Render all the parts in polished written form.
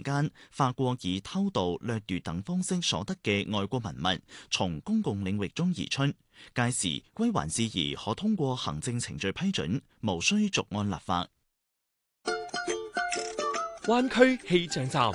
間法國以偷盜、掠奪等方式所得嘅外國文物從公共領域中移出，屆時歸還事宜可通過行政程序批准，無需逐案立法。 灣區氣象站。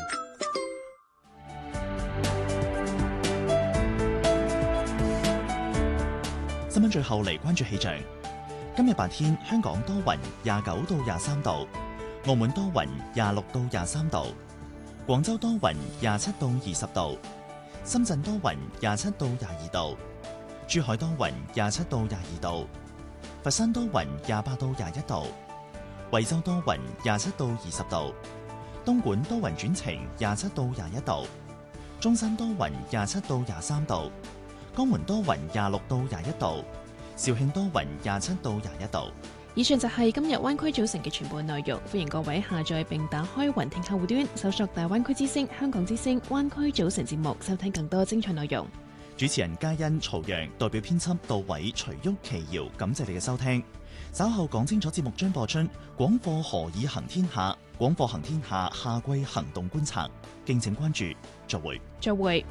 新聞最後嚟關注氣象。今日白天香港多雲，29到23度；澳門多雲，26到23度；廣州多雲，27到20度；深圳多雲，27到22度；珠海多雲，27到22度；佛山多雲，28到21度；惠州多雲，27到20度；東莞多雲轉晴，27到21度；中山多雲27到23度；江門多雲26到21度；肇慶多雲27到21度。 以上就係今日灣區組成嘅全部內容，歡迎各位下載並打開雲聽客戶端，搜索大灣區之聲、香港之聲、灣區組成節目，收聽更多精彩內容。 主持人嘉欣、曹陽，代表編輯杜偉、徐旭、奇瑤，感謝你嘅收聽。稍後講清楚節目將播出廣貨何以行天下，廣貨行天下夏季行動觀察，敬請關注。再會。 再會。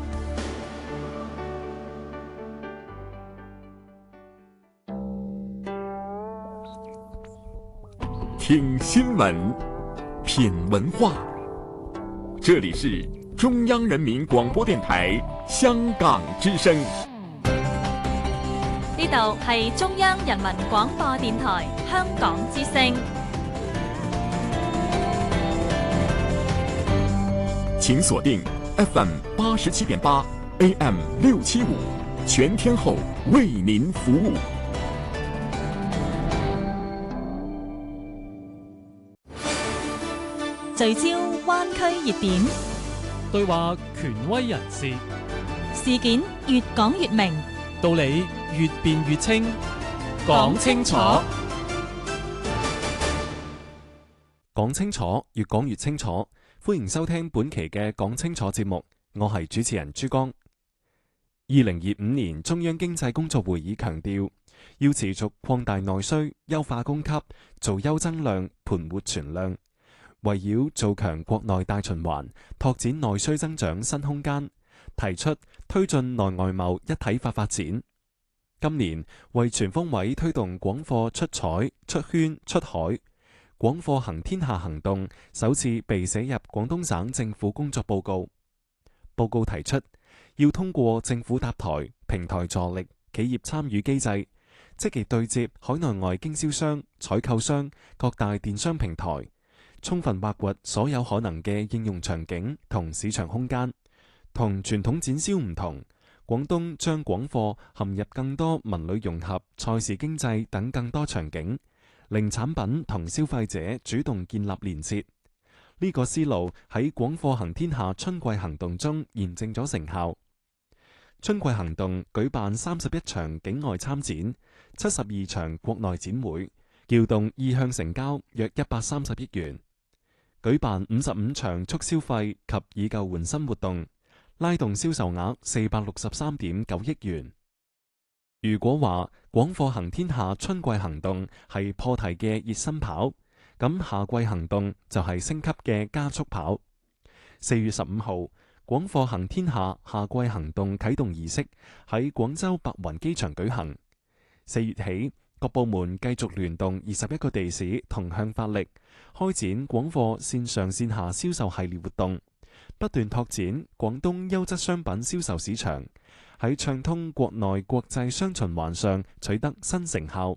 聽新聞，品文化，這裏是中央人民廣播電台香港之聲。 呢度係中央人民廣播電台香港之聲。 請鎖定 FM 87.8 AM 675，全天候為您服務。 聚焦灣區熱點， 對話權威人士， 事件越講越明， 道理越辯越清，講清楚。講清楚，越講越清楚。歡迎收聽本期嘅講清楚節目，我係主持人朱江。2025年中央經濟工作會議強調，要持續擴大內需，優化供給，做優增量，盤活存量。圍繞做強國內大循環，拓展內需增長新空間，提出推進內外貿一體化發展。今年為全方位推動廣貨出彩、出圈、出海，廣貨行天下行動首次被寫入廣東省政府工作報告。報告提出，要通過政府搭台、平台助力、企業參與機制，積極對接海內外經銷商、採購商、各大電商平台，充分挖掘所有可能嘅應用場景同市場空間。同傳統展銷唔同，廣東將廣貨含入更多文旅融合、賽事經濟等更多場景，令產品同消費者主動建立連結。呢個思路喺廣貨行天下春季行動中驗證咗成效。春季行動舉辦31場境外參展、72場國內展會，撬動意向成交約130億元。舉辦55場促消費及以舊換新活動，拉動銷售額463.9億元。如果話廣貨行天下春季行動係破題嘅熱身跑，咁夏季行動就係升級嘅加速跑。4月15號，廣貨行天下夏季行動啟動儀式喺廣州白雲機場舉行。4月起，各部門繼續聯動21個地市同向發力，開展廣貨線上線下銷售系列活動，不斷拓展廣東優質商品銷售市場，喺暢通國內國際雙循環上取得新成效。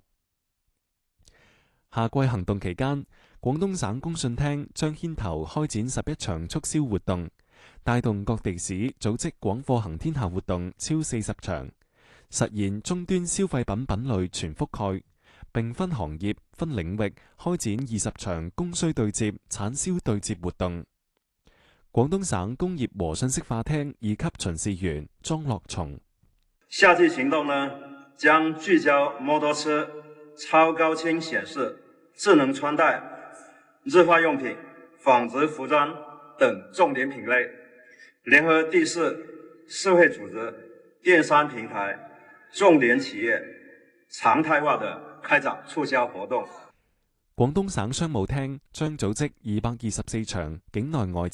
夏季行動期間，廣東省工信廳將牽頭開展11場促銷活動，帶動各地市組織廣貨行天下活動超40場，實現終端消費品品類全覆蓋，並分行業、分領域開展20場供需對接、產銷對接活動。廣東省工業和信息化廳2級巡視員莊樂松： 夏季行動呢，將聚焦摩托車、超高清顯示、智能穿戴、日化用品、紡織服裝等重點品類，聯合地市、社會組織、電商平台、重點企業，常態化地開展促銷活動。 廣東省商務廳將組織224場境內外展